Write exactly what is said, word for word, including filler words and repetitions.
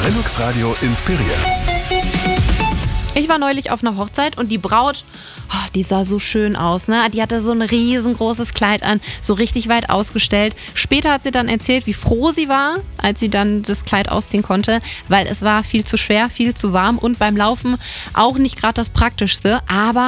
Linux Radio inspiriert. Ich war neulich auf einer Hochzeit und die Braut, oh, die sah so schön aus, ne? Die hatte so ein riesengroßes Kleid an, so richtig weit ausgestellt. Später hat sie dann erzählt, wie froh sie war, als sie dann das Kleid ausziehen konnte, weil es war viel zu schwer, viel zu warm und beim Laufen auch nicht gerade das Praktischste. Aber